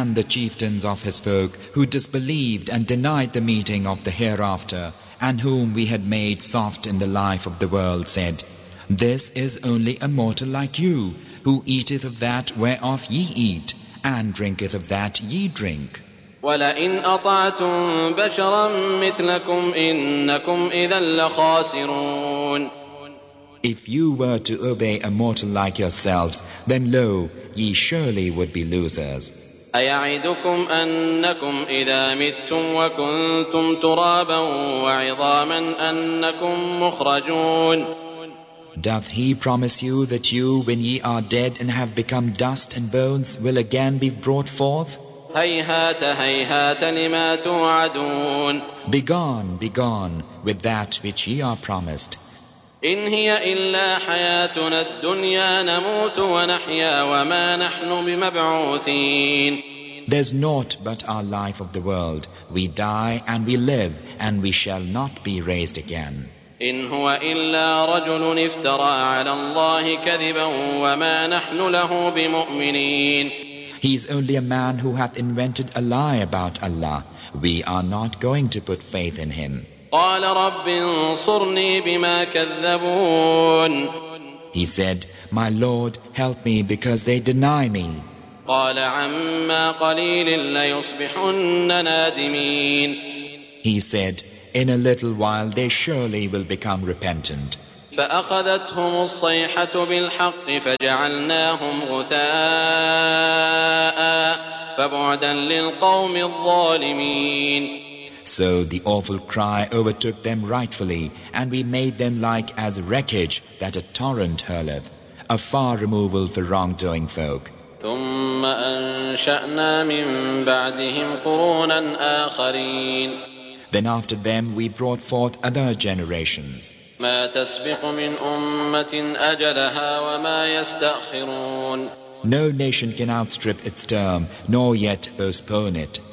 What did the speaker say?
and the chieftains of his folk who disbelieved and denied the meeting of the hereafter, and whom we had made soft in the life of the world, said, This is only a mortal like you, who eateth of that whereof ye eat, and drinketh of that ye drink. وَلَئِنْ أَطَعْتُمْ بَشَرًا مِثْلَكُمْ إِنَّكُمْ إِذًا لَخَاسِرُونَ. If you were to obey a mortal like yourselves, then lo, ye surely would be losers. أَيَعِدُكُمْ أَنَّكُمْ إِذَا مِتُّمْ وَكُنْتُمْ تُرَابًا وَعِظَامًا أَنَّكُمْ مُخْرَجُونَ. Doth he promise you that you, when ye are dead and have become dust and bones, will again be brought forth? هَيْهَاتَ هَيْهَاتَ لِمَا تُوعَدُونَ. Begone, begone with that which ye are promised. إِنْ هِيَ إِلَّا حَيَاتُنَا الدُّنْيَا نَمُوتُ وَنَحْيَا وَمَا نَحْنُ بِمَبْعُوثِينَ. There's naught but our life of the world. We die and we live, and we shall not be raised again. إِنْ هُوَ إِلَّا رَجُلٌ افْتَرَى عَلَى اللَّهِ كَذِبًا وَمَا نَحْنُ لَهُ بِمُؤْمِنِينَ. He is only a man who hath invented a lie about Allah. We are not going to put faith in him. قال رب انصرني بما كذبون. He said, My Lord, help me because they deny me. قال عما قليل ليصبحن نادمين. He said, In a little while they surely will become repentant. فأخذتهم الصيحة بالحق فجعلناهم غثاء فبعدا للقوم الظالمين. So the awful cry overtook them rightfully, and we made them like as wreckage that a torrent hurleth, a far removal for wrongdoing folk. ثم أنشأنا من بعدهم قرونا آخرين. Then after them we brought forth other generations. ما تسبق من أمة أجلها وما يستأخرون. No nation can outstrip its term, nor yet postpone it.